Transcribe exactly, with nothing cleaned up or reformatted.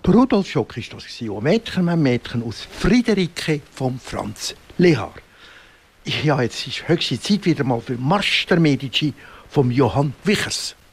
Rudolf Schock war das, und Mädchen, mein Mädchen aus Friederike von Franz Lehar. Ja, jetzt ist höchste Zeit wieder mal für Marsch der Medici von Johann Wichers.